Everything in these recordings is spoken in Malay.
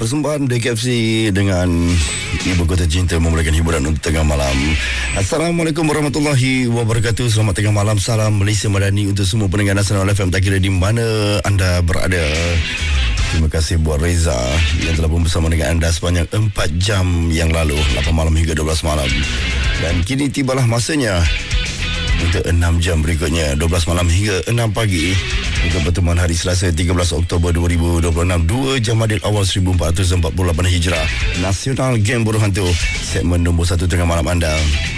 Persembahan DKFC dengan Ibu Kota Cinta memulakan hiburan untuk tengah malam. Assalamualaikum warahmatullahi wabarakatuh. Selamat tengah malam. Salam Malaysia Madani untuk semua pendengar Nasional FM, tak kira di mana anda berada. Terima kasih buat Reza yang telah pun bersama dengan anda sepanjang 4 jam yang lalu, 8 malam hingga 12 malam. Dan kini tibalah masanya untuk 6 jam berikutnya, 12 malam hingga 6 pagi, untuk pertemuan hari Selasa 13 Oktober 2026, 2 Jamadil Awal 1448 Hijrah, Nasional Game Buruh Hantu, segmen nombor 1 tengah malam anda.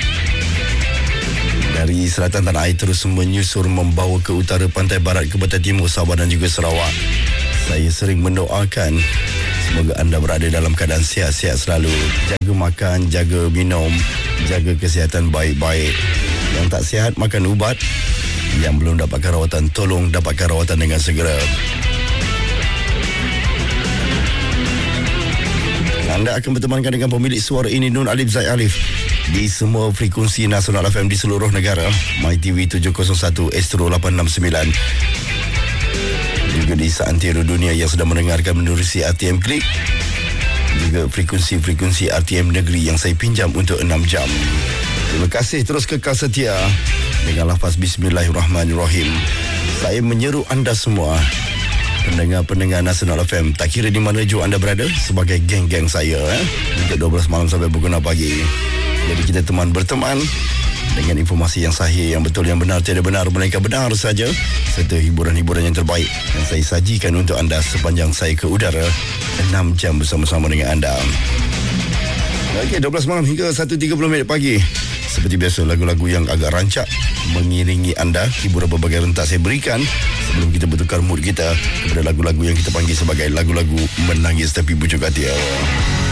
Dari selatan tanah air terus menyusur membawa ke utara, pantai barat ke pantai timur, Sabah dan juga Sarawak. Saya sering mendoakan semoga anda berada dalam keadaan sihat-sihat selalu. Jaga makan, jaga minum, jaga kesihatan baik-baik. Yang tak sihat makan ubat. Yang belum dapatkan rawatan, tolong dapatkan rawatan dengan segera. Anda akan bertemankan dengan pemilik suara ini, Nun Alif Zaid Alif, di semua frekuensi Nasional FM di seluruh negara. MyTV 701, Astro 869, juga di seantero dunia yang sedang mendengarkan menerusi RTM Klik, juga frekuensi-frekuensi RTM Negeri yang saya pinjam untuk 6 jam. Terima kasih, terus kekal setia dengan lafaz Bismillahirrahmanirrahim. Saya menyeru anda semua, pendengar-pendengar Nasional FM, tak kira di mana jua anda berada, sebagai geng-geng saya, untuk 12 malam sampai pukul 6 pagi. Jadi kita teman berteman dengan informasi yang sahih, yang betul, yang benar, tiada benar melainkan benar saja, serta hiburan-hiburan yang terbaik yang saya sajikan untuk anda sepanjang saya ke udara 6 jam bersama-sama dengan anda. Okey, 12 malam hingga 1.30 pagi. Seperti biasa, lagu-lagu yang agak rancak mengiringi anda, hiburan berbagai rentak saya berikan sebelum kita bertukar mood kita kepada lagu-lagu yang kita panggil sebagai lagu-lagu menangis tapi bujuk hati.